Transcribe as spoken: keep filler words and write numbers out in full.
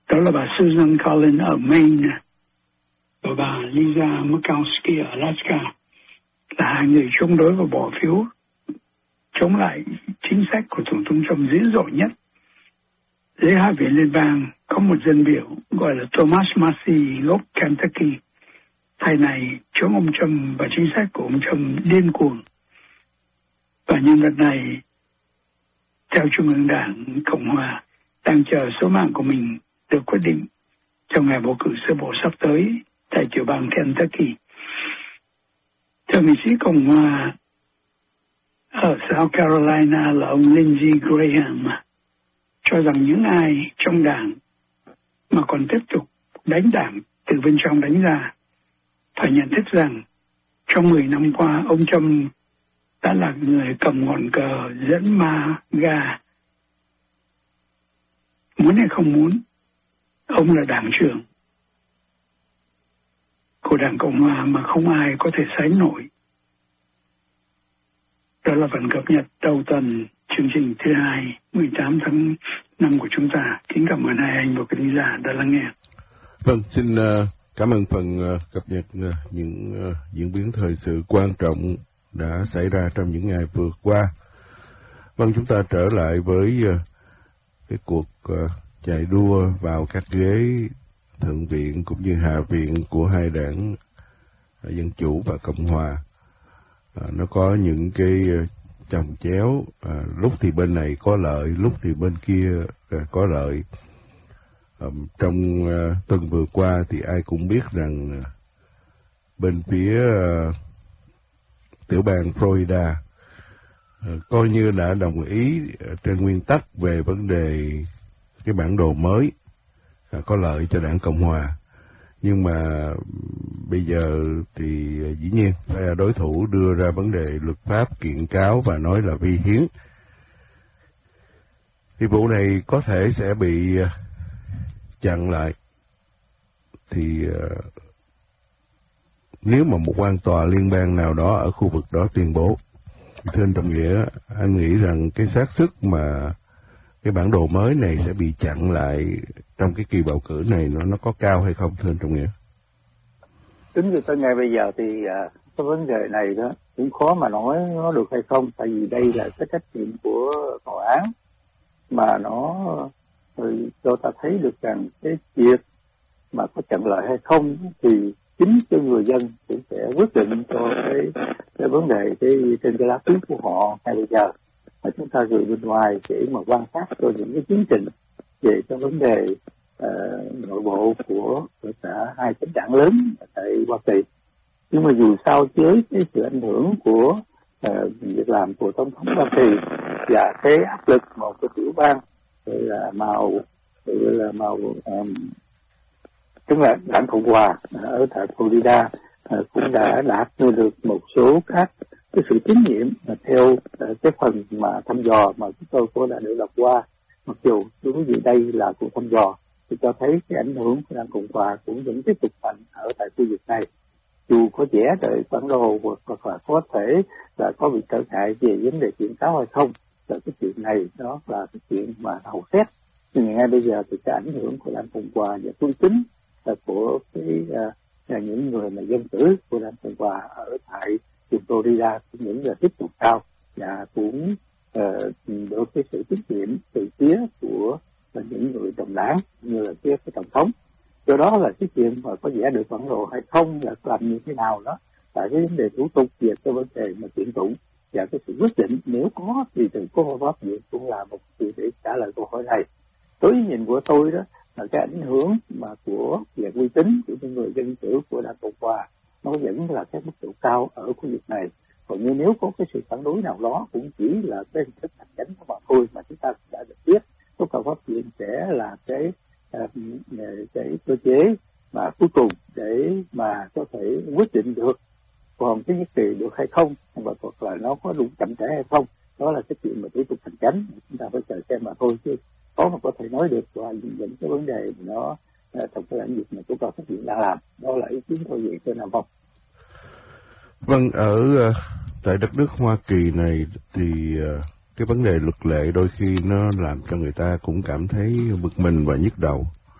Đó là bà Susan Collins ở Maine và bà Lisa Murkowski ở Alaska, là hai người chống đối và bỏ phiếu chống lại chính sách của Tổng thống Trump dữ dội nhất. Dưới Hạ viện Liên bang có một dân biểu gọi là Thomas Massie gốc Kentucky. Thầy này chống ông Trump và chính sách của ông Trump điên cuồng. Và nhân vật này, theo Trung ương Đảng Cộng Hòa, đang chờ số mạng của mình được quyết định trong ngày bầu cử sơ bộ sắp tới tại tiểu bang Kentucky. Thượng nghị sĩ Cộng Hòa ở South Carolina là ông Lindsey Graham cho rằng những ai trong đảng mà còn tiếp tục đánh đảng từ bên trong đánh ra phải nhận thức rằng trong mười năm qua ông Trump đã là người cầm ngọn cờ dẫn ma gà. Muốn hay không muốn, ông là đảng trưởng của Đảng Cộng Hòa mà không ai có thể sánh nổi. Đó là phần cập nhật đầu tuần chương trình thứ hai, mười tám tháng năm của chúng ta. Kính cảm ơn hai anh và quý khán giả đã lắng nghe. Vâng, xin uh, cảm ơn phần uh, cập nhật uh, những uh, diễn biến thời sự quan trọng đã xảy ra trong những ngày vừa qua. Vâng, chúng ta trở lại với uh, cái cuộc uh, chạy đua vào các ghế Thượng viện cũng như Hạ viện của hai đảng uh, Dân Chủ và Cộng Hòa. Uh, nó có những cái uh, chồng chéo, à, lúc thì bên này có lợi, lúc thì bên kia à, có lợi. À, trong à, tuần vừa qua thì ai cũng biết rằng à, bên phía à, tiểu bang Florida à, coi như đã đồng ý à, trên nguyên tắc về vấn đề cái bản đồ mới à, có lợi cho đảng Cộng Hòa. Nhưng mà bây giờ thì dĩ nhiên phải đối thủ đưa ra vấn đề luật pháp kiện cáo và nói là vi hiến. Thì vụ này có thể sẽ bị chặn lại. Thì nếu mà một quan tòa liên bang nào đó ở khu vực đó tuyên bố, thưa anh Trọng Nghĩa, anh nghĩ rằng cái xác suất mà cái bản đồ mới này sẽ bị chặn lại trong cái kỳ bầu cử này nó nó có cao hay không, thưa anh Trọng Nghĩa? Tính từ tới ngay bây giờ thì uh, cái vấn đề này đó cũng khó mà nói nó được hay không, tại vì đây là cái trách nhiệm của tòa án mà nó rồi cho ta thấy được rằng cái việc mà có chặn lại hay không thì chính cho người dân cũng sẽ quyết định cho cái cái vấn đề cái trên cái lá phiếu của họ ngay bây giờ. Mà chúng ta gửi bên ngoài để mà quan sát cho những cái tiến trình về cái vấn đề uh, nội bộ của, của cả hai chính đảng lớn tại Hoa Kỳ. Nhưng mà dù sao với cái sự ảnh hưởng của uh, việc làm của tổng thống Hoa Kỳ và cái áp lực một cái tiểu bang là màu là màu um, tức là đảng Cộng Hòa ở tại Florida uh, cũng đã đạt được một số các cái sự tín nhiệm mà theo uh, cái phần mà thăm dò mà chúng tôi có đã được đọc qua, mặc dù đối với đây là cuộc thăm dò thì cho thấy cái ảnh hưởng của đảng Cộng Hòa cũng vẫn tiếp tục mạnh ở tại khu vực này, dù có vẻ đợi bản đồ hoặc là có thể là có bị trở ngại về vấn đề kiện cáo hay không. Là cái chuyện này đó là cái chuyện mà hầu xét, nhưng ngay bây giờ thì cái ảnh hưởng của đảng Cộng Hòa và uy tín là của cái uh, là những người mà dân cử của đảng Cộng Hòa ở tại vùng Florida cũng những là tiếp tục cao và cũng uh, được cái sự tín nhiệm từ phía của uh, những người đồng đảng như là phía cái tổng thống. Do đó là cái chuyện mà có vẽ được bản đồ hay không là làm như thế nào đó tại cái vấn đề thủ tục về cái vấn đề mà kiện tụng và cái sự quyết định nếu có thì từ có pháp viện cũng là một sự để trả lời câu hỏi này. Đối với nhìn của tôi đó là cái ảnh hưởng mà của về uy tín của những người dân cử của đảng Cộng Hòa nó vẫn là cái mức độ cao ở khu vực này. Còn như nếu có cái sự phản đối nào đó cũng chỉ là cái hình thức hành chính của bọn thôi mà chúng ta đã được biết tất cả pháp viện sẽ là cái uh, cái cơ chế mà cuối cùng để mà có thể quyết định được còn cái nhất kỳ được hay không và hoặc là nó có đủ chậm trễ hay không, đó là cái chuyện mà thủ tục hành chính chúng ta phải chờ xem mà thôi, chứ có mà có thể nói được qua những cái vấn đề nó trong cái lãnh vực mà chúng ta phát hiện đã làm. Đó là ý kiến thôi vậy cho Nam Phong. Vâng, ở uh, tại đất nước Hoa Kỳ này thì uh, cái vấn đề luật lệ đôi khi nó làm cho người ta cũng cảm thấy bực mình và nhức đầu.